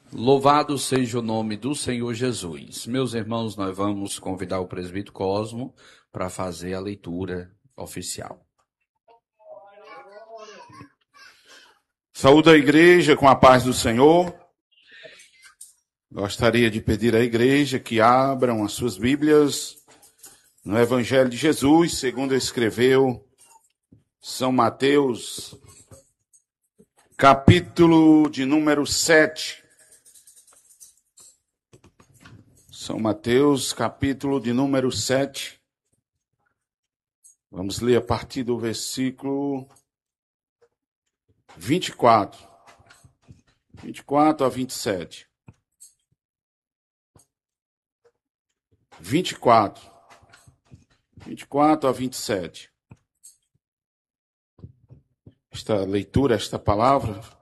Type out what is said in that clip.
Louvado seja o nome do Senhor Jesus. Meus irmãos, nós vamos convidar o presbítero Cosmo para fazer a leitura oficial. Saúdo a igreja com a paz do Senhor. Gostaria de pedir à igreja que abram as suas Bíblias no Evangelho de Jesus, segundo escreveu São Mateus, capítulo de número 7. São Mateus, capítulo de número 7. Vamos ler a partir do versículo 24 a 27. 24 a 27. Esta leitura, esta palavra,